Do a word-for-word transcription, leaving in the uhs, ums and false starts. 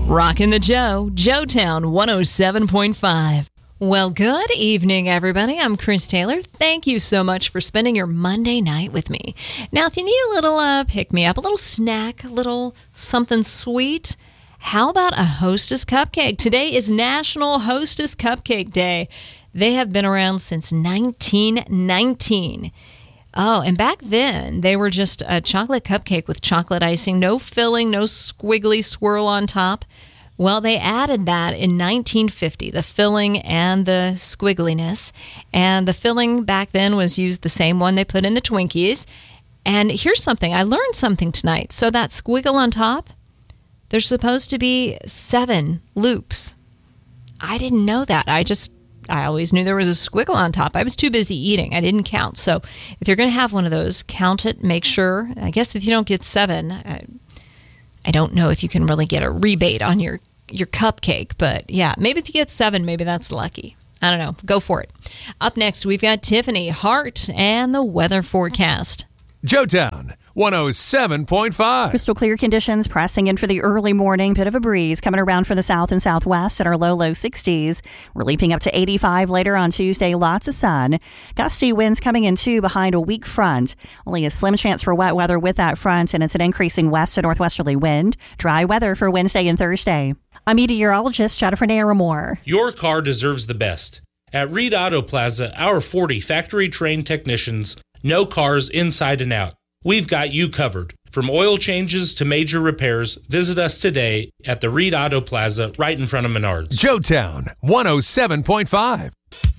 Rockin' the Joe, Joetown one oh seven point five. Well, good evening, everybody. I'm Chris Taylor. Thank you so much for spending your Monday night with me. Now, if you need a little uh, pick-me-up, a little snack, a little something sweet, how about a Hostess cupcake? Today is National Hostess Cupcake Day. They have been around since nineteen nineteen. Oh, and back then, they were just a chocolate cupcake with chocolate icing, no filling, no squiggly swirl on top. Well, they added that in nineteen fifty, the filling and the squiggliness. And the filling back then was used the same one they put in the Twinkies. And here's something. I learned something tonight. So that squiggle on top, there's supposed to be seven loops. I didn't know that. I just... I always knew there was a squiggle on top. I was too busy eating. I didn't count. So if you're going to have one of those, count it, make sure. I guess if you don't get seven, I, I don't know if you can really get a rebate on your, your cupcake. But yeah, maybe if you get seven, maybe that's lucky. I don't know. Go for it. Up next, we've got Tiffany Hart and the weather forecast. Joetown one oh seven point five. Crystal clear conditions pressing in for the early morning. Bit of a breeze coming around for the south and southwest at our low, low sixties. We're leaping up to eighty-five later on Tuesday. Lots of sun. Gusty winds coming in too behind a weak front. Only a slim chance for wet weather with that front, and it's an increasing west to northwesterly wind. Dry weather for Wednesday and Thursday. I'm meteorologist Jennifer Naramore. Your car deserves the best. At Reed Auto Plaza, our forty factory-trained technicians know cars inside and out. We've got you covered. From oil changes to major repairs, visit us today at the Reed Auto Plaza right in front of Menards. Joetown one oh seven point five.